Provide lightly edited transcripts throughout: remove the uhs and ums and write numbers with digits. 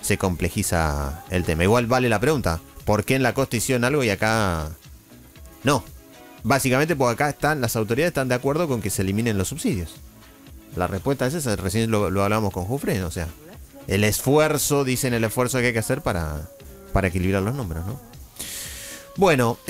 se complejiza el tema. Igual vale la pregunta, ¿por qué en la costa hicieron algo y acá no? Básicamente porque acá las autoridades están de acuerdo con que se eliminen los subsidios. La respuesta es esa, recién lo hablamos con Jufrén, o sea, el esfuerzo que hay que hacer para equilibrar los números, ¿no? Bueno,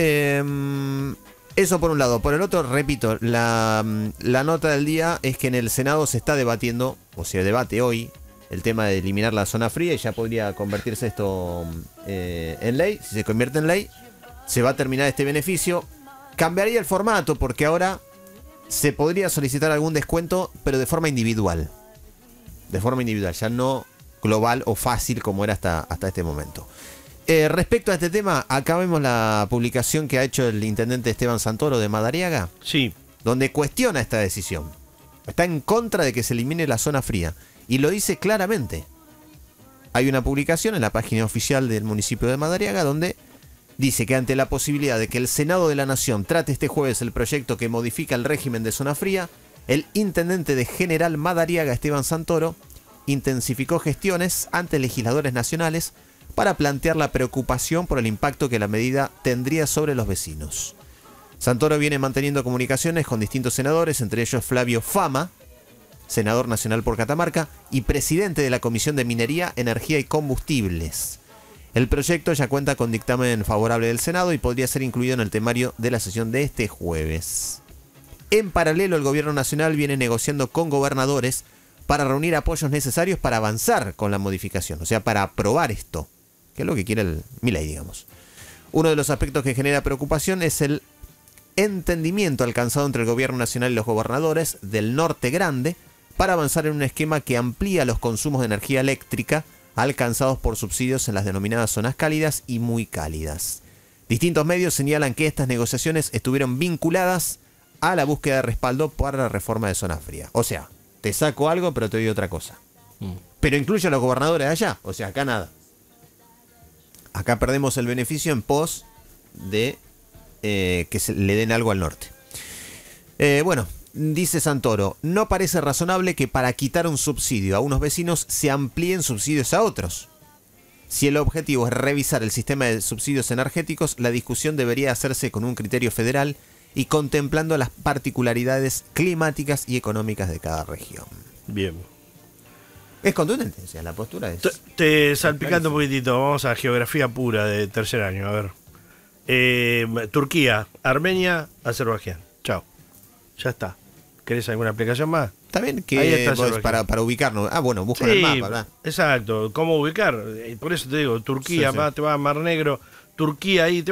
eso por un lado. Por el otro, repito, la nota del día es que en el Senado se está debatiendo, o se debate hoy, el tema de eliminar la zona fría y ya podría convertirse esto en ley. Si se convierte en ley, se va a terminar este beneficio. Cambiaría el formato porque ahora se podría solicitar algún descuento, pero de forma individual. De forma individual, ya no global o fácil como era hasta este momento. Respecto a este tema, acá vemos la publicación que ha hecho el intendente Esteban Santoro de Madariaga. Sí. Donde cuestiona esta decisión. Está en contra de que se elimine la zona fría. Y lo dice claramente. Hay una publicación en la página oficial del municipio de Madariaga donde dice que ante la posibilidad de que el Senado de la Nación trate este jueves el proyecto que modifica el régimen de zona fría, el intendente de General Madariaga, Esteban Santoro, intensificó gestiones ante legisladores nacionales para plantear la preocupación por el impacto que la medida tendría sobre los vecinos. Santoro viene manteniendo comunicaciones con distintos senadores, entre ellos Flavio Fama, senador nacional por Catamarca y presidente de la Comisión de Minería, Energía y Combustibles. El proyecto ya cuenta con dictamen favorable del Senado y podría ser incluido en el temario de la sesión de este jueves. En paralelo, el gobierno nacional viene negociando con gobernadores para reunir apoyos necesarios para avanzar con la modificación, o sea, para aprobar esto, que es lo que quiere el Milei, digamos. Uno de los aspectos que genera preocupación es el entendimiento alcanzado entre el gobierno nacional y los gobernadores del Norte Grande para avanzar en un esquema que amplía los consumos de energía eléctrica alcanzados por subsidios en las denominadas zonas cálidas y muy cálidas. Distintos medios señalan que estas negociaciones estuvieron vinculadas a la búsqueda de respaldo para la reforma de zona fría. O sea, te saco algo pero te doy otra cosa. Pero incluye a los gobernadores de allá, o sea, acá nada. Acá perdemos el beneficio en pos de que se le den algo al norte. Bueno, dice Santoro, no parece razonable que para quitar un subsidio a unos vecinos se amplíen subsidios a otros. Si el objetivo es revisar el sistema de subsidios energéticos, la discusión debería hacerse con un criterio federal y contemplando las particularidades climáticas y económicas de cada región. Bien. Es contundente, o sea, la postura es... Te salpicando un poquitito, vamos a geografía pura de tercer año, a ver. Turquía, Armenia, Azerbaiyán. Chao. Ya está. ¿Querés alguna aplicación más? Está bien que para ubicarnos. Ah, bueno, buscan el mapa, ¿verdad? Exacto. ¿Cómo ubicar? Por eso te digo, Turquía, te va a Mar Negro, Turquía ahí,